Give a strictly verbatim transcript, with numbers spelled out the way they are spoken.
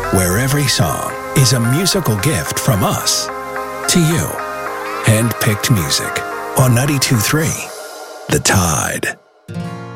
where every song is a musical gift from us to you. Hand-picked music on ninety-two point three The Tide.